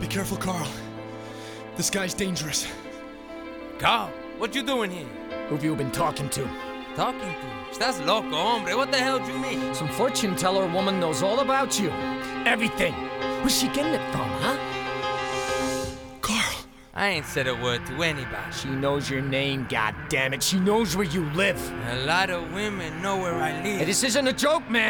Be careful, Carl. This guy's dangerous. Carl, what you doing here? Who've you been talking to? Talking to? Estás loco, hombre. What the hell do you mean? Some fortune teller woman knows all about you. Everything. Where's she getting it from, huh? Carl! I ain't said a word to anybody. She knows your name, goddammit. She knows where you live. A lot of women know where I live. Hey, this isn't a joke, man.